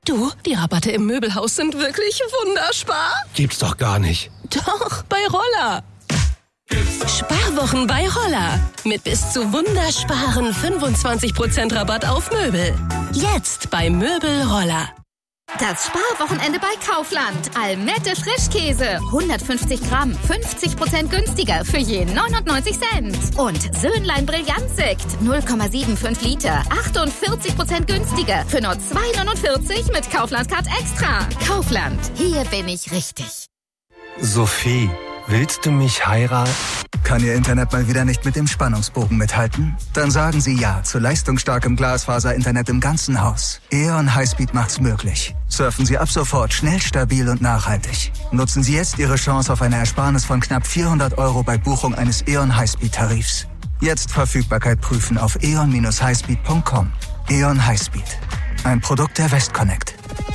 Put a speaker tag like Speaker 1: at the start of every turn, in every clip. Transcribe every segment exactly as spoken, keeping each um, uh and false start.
Speaker 1: Du, die Rabatte im Möbelhaus sind wirklich wunderspar.
Speaker 2: Gibt's doch gar nicht.
Speaker 1: Doch, bei Roller. Sparwochen bei Roller. Mit bis zu wundersparen fünfundzwanzig Prozent Rabatt auf Möbel. Jetzt bei Möbel Roller.
Speaker 3: Das Sparwochenende bei Kaufland. Almette Frischkäse. hundertfünfzig Gramm. fünfzig Prozent günstiger für je neunundneunzig Cent. Und Söhnlein Brillantsekt. null Komma fünfundsiebzig Liter. achtundvierzig Prozent günstiger für nur zwei neunundvierzig mit Kaufland-Card Extra. Kaufland. Hier bin ich richtig.
Speaker 2: Sophie, willst du mich heiraten?
Speaker 4: Kann Ihr Internet mal wieder nicht mit dem Spannungsbogen mithalten? Dann sagen Sie ja zu leistungsstarkem Glasfaser-Internet im ganzen Haus. E O N Highspeed macht's möglich. Surfen Sie ab sofort schnell, stabil und nachhaltig. Nutzen Sie jetzt Ihre Chance auf eine Ersparnis von knapp vierhundert Euro bei Buchung eines E O N Highspeed-Tarifs. Jetzt Verfügbarkeit prüfen auf e o n Bindestrich highspeed punkt com. E O N Highspeed. Ein Produkt der Westconnect.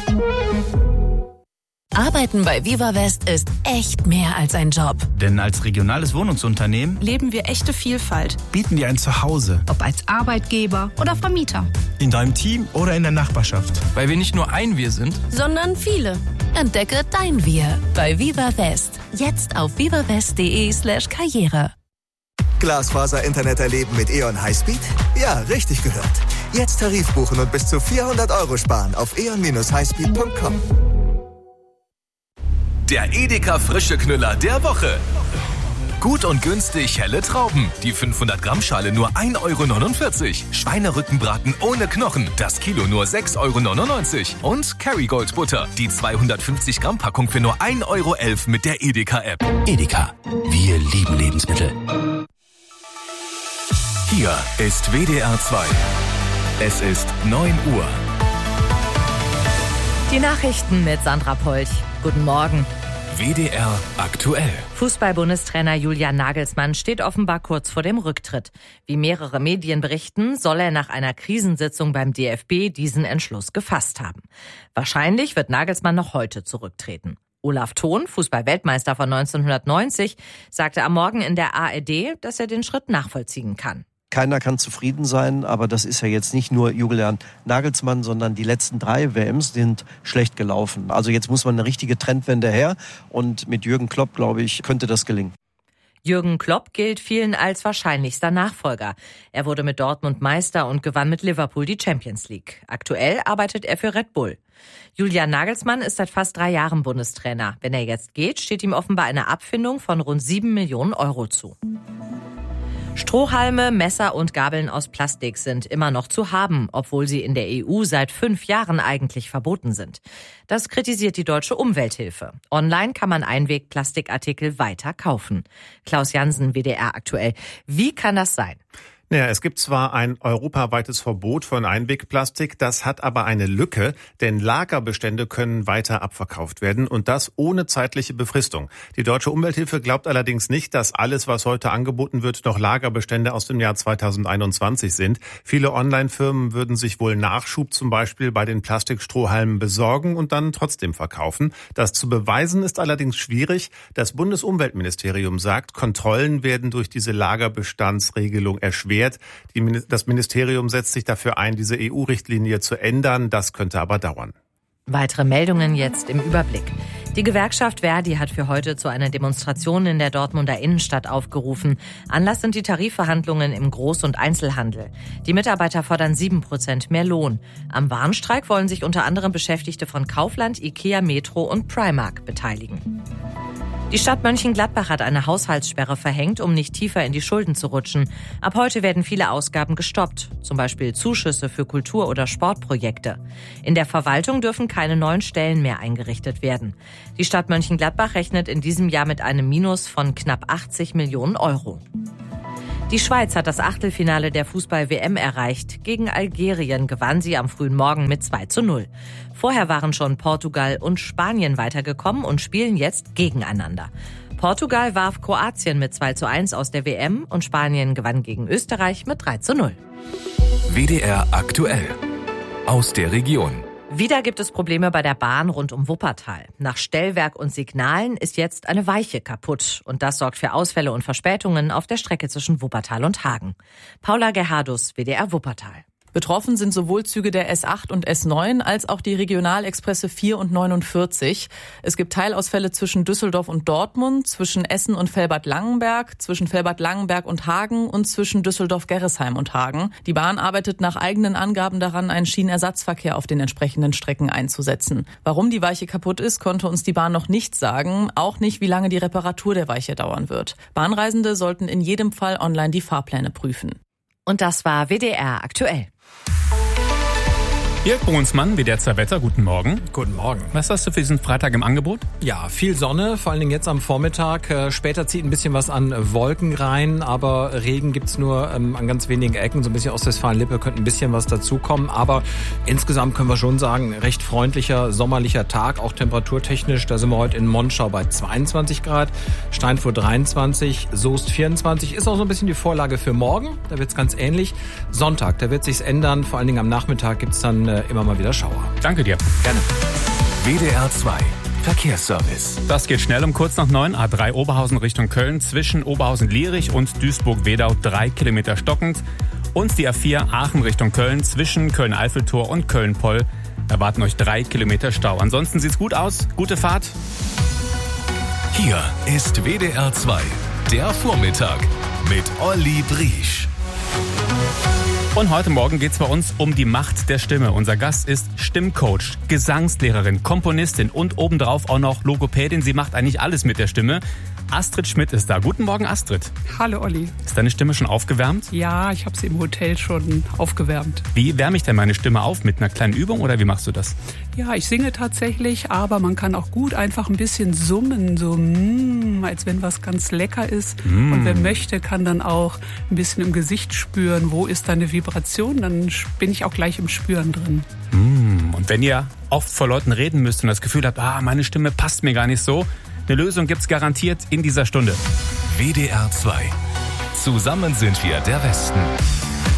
Speaker 1: Arbeiten bei Viva West ist echt mehr als ein Job.
Speaker 5: Denn als regionales Wohnungsunternehmen
Speaker 6: leben wir echte Vielfalt.
Speaker 5: bieten wir ein Zuhause.
Speaker 6: Ob als Arbeitgeber oder Vermieter.
Speaker 5: In deinem Team oder in der Nachbarschaft.
Speaker 7: Weil wir nicht nur ein Wir sind,
Speaker 1: sondern viele. Entdecke dein Wir bei Viva West. Jetzt auf vivawest.de slash Karriere.
Speaker 8: Glasfaser-Internet erleben mit E O N Highspeed? Ja, richtig gehört. Jetzt Tarif buchen und bis zu vierhundert Euro sparen auf e o n Bindestrich highspeed punkt com.
Speaker 9: Der Edeka Frische Knüller der Woche. Gut und günstig helle Trauben. Die fünfhundert Gramm Schale nur ein Euro neunundvierzig. Schweinerückenbraten ohne Knochen. Das Kilo nur sechs Euro neunundneunzig. Und Kerrygold Butter. Die zweihundertfünfzig Gramm Packung für nur ein Euro elf mit der Edeka App.
Speaker 2: Edeka. Wir lieben Lebensmittel.
Speaker 9: Hier ist W D R zwei. Es ist neun Uhr.
Speaker 10: Die Nachrichten mit Sandra Polch. Guten Morgen.
Speaker 9: W D R aktuell.
Speaker 10: Fußball-Bundestrainer Julian Nagelsmann steht offenbar kurz vor dem Rücktritt. Wie mehrere Medien berichten, soll er nach einer Krisensitzung beim D F B diesen Entschluss gefasst haben. Wahrscheinlich wird Nagelsmann noch heute zurücktreten. Olaf Thon, Fußball-Weltmeister von neunzehnhundertneunzig, sagte am Morgen in der A R D, dass er den Schritt nachvollziehen kann.
Speaker 11: Keiner kann zufrieden sein, aber das ist ja jetzt nicht nur Julian Nagelsmann, sondern die letzten drei W Ms sind schlecht gelaufen. Also jetzt muss man eine richtige Trendwende her und mit Jürgen Klopp, glaube ich, könnte das gelingen.
Speaker 10: Jürgen Klopp gilt vielen als wahrscheinlichster Nachfolger. Er wurde mit Dortmund Meister und gewann mit Liverpool die Champions League. Aktuell arbeitet er für Red Bull. Julian Nagelsmann ist seit fast drei Jahren Bundestrainer. Wenn er jetzt geht, steht ihm offenbar eine Abfindung von rund sieben Millionen Euro zu. Strohhalme, Messer und Gabeln aus Plastik sind immer noch zu haben, obwohl sie in der E U seit fünf Jahren eigentlich verboten sind. Das kritisiert die Deutsche Umwelthilfe. Online kann man Einwegplastikartikel weiter kaufen. Klaus Jansen, W D R aktuell. Wie kann das sein?
Speaker 12: Ja, es gibt zwar ein europaweites Verbot von Einwegplastik, das hat aber eine Lücke, denn Lagerbestände können weiter abverkauft werden und das ohne zeitliche Befristung. Die Deutsche Umwelthilfe glaubt allerdings nicht, dass alles, was heute angeboten wird, noch Lagerbestände aus dem Jahr zweitausendeinundzwanzig sind. Viele Online-Firmen würden sich wohl Nachschub zum Beispiel bei den Plastikstrohhalmen besorgen und dann trotzdem verkaufen. Das zu beweisen ist allerdings schwierig. Das Bundesumweltministerium sagt, Kontrollen werden durch diese Lagerbestandsregelung erschwert. Das Ministerium setzt sich dafür ein, diese E U-Richtlinie zu ändern. Das könnte aber dauern.
Speaker 10: Weitere Meldungen jetzt im Überblick. Die Gewerkschaft Verdi hat für heute zu einer Demonstration in der Dortmunder Innenstadt aufgerufen. Anlass sind die Tarifverhandlungen im Groß- und Einzelhandel. Die Mitarbeiter fordern sieben Prozent mehr Lohn. Am Warnstreik wollen sich unter anderem Beschäftigte von Kaufland, Ikea, Metro und Primark beteiligen. Die Stadt Mönchengladbach hat eine Haushaltssperre verhängt, um nicht tiefer in die Schulden zu rutschen. Ab heute werden viele Ausgaben gestoppt, zum Beispiel Zuschüsse für Kultur- oder Sportprojekte. In der Verwaltung dürfen keine neuen Stellen mehr eingerichtet werden. Die Stadt Mönchengladbach rechnet in diesem Jahr mit einem Minus von knapp achtzig Millionen Euro. Die Schweiz hat das Achtelfinale der Fußball-W M erreicht. Gegen Algerien gewann sie am frühen Morgen mit zwei zu null. Vorher waren schon Portugal und Spanien weitergekommen und spielen jetzt gegeneinander. Portugal warf Kroatien mit zwei zu eins aus der W M und Spanien gewann gegen Österreich mit drei zu null.
Speaker 9: W D R aktuell. Aus der Region.
Speaker 10: Wieder gibt es Probleme bei der Bahn rund um Wuppertal. Nach Stellwerk und Signalen ist jetzt eine Weiche kaputt. Und das sorgt für Ausfälle und Verspätungen auf der Strecke zwischen Wuppertal und Hagen. Paula Gerhardus, W D R Wuppertal.
Speaker 7: Betroffen sind sowohl Züge der S acht und S neun als auch die Regionalexpresse vier und neunundvierzig. Es gibt Teilausfälle zwischen Düsseldorf und Dortmund, zwischen Essen und Velbert-Langenberg, zwischen Velbert-Langenberg und Hagen und zwischen Düsseldorf-Gerresheim und Hagen. Die Bahn arbeitet nach eigenen Angaben daran, einen Schienenersatzverkehr auf den entsprechenden Strecken einzusetzen. Warum die Weiche kaputt ist, konnte uns die Bahn noch nicht sagen, auch nicht, wie lange die Reparatur der Weiche dauern wird. Bahnreisende sollten in jedem Fall online die Fahrpläne prüfen.
Speaker 10: Und das war W D R aktuell.
Speaker 13: Jörg Brunsmann, W D R zwei Wetter, guten Morgen.
Speaker 14: Guten Morgen.
Speaker 13: Was hast du für diesen Freitag im Angebot?
Speaker 14: Ja, viel Sonne, vor allen Dingen jetzt am Vormittag. Äh, später zieht ein bisschen was an Wolken rein, aber Regen gibt's nur ähm, an ganz wenigen Ecken. So ein bisschen Ostwestfalen-Lippe könnte ein bisschen was dazukommen. Aber insgesamt können wir schon sagen, recht freundlicher, sommerlicher Tag, auch temperaturtechnisch. Da sind wir heute in Monschau bei zweiundzwanzig Grad, Steinfurt dreiundzwanzig, Soest vierundzwanzig. Ist auch so ein bisschen die Vorlage für morgen. Da wird's ganz ähnlich. Sonntag, da wird sich's ändern. Vor allen Dingen am Nachmittag gibt's dann immer mal wieder Schauer.
Speaker 13: Danke dir.
Speaker 14: Gerne.
Speaker 9: W D R zwei Verkehrsservice.
Speaker 13: Das geht schnell um kurz nach neun. A drei Oberhausen Richtung Köln zwischen Oberhausen-Lierich und Duisburg-Wedau drei Kilometer stockend. Und die A vier Aachen Richtung Köln zwischen Köln-Eiffeltor und Köln-Poll erwarten euch drei Kilometer Stau. Ansonsten sieht's gut aus. Gute Fahrt.
Speaker 9: Hier ist W D R zwei, der Vormittag mit Olli Briesch.
Speaker 13: Und heute Morgen geht's bei uns um die Macht der Stimme. Unser Gast ist Stimmcoach, Gesangslehrerin, Komponistin und obendrauf auch noch Logopädin. Sie macht eigentlich alles mit der Stimme. Astrid Schmidt ist da. Guten Morgen, Astrid.
Speaker 15: Hallo, Olli.
Speaker 13: Ist deine Stimme schon aufgewärmt?
Speaker 15: Ja, ich habe sie im Hotel schon aufgewärmt.
Speaker 13: Wie wärme ich denn meine Stimme auf? Mit einer kleinen Übung oder wie machst du das?
Speaker 15: Ja, ich singe tatsächlich, aber man kann auch gut einfach ein bisschen summen, so mm, als wenn was ganz lecker ist. Mm. Und wer möchte, kann dann auch ein bisschen im Gesicht spüren, wo ist da eine Vibration, dann bin ich auch gleich im Spüren drin.
Speaker 13: Mm. Und wenn ihr oft vor Leuten reden müsst und das Gefühl habt, ah, meine Stimme passt mir gar nicht so, eine Lösung gibt's garantiert in dieser Stunde.
Speaker 9: W D R zwei. Zusammen sind wir der Westen.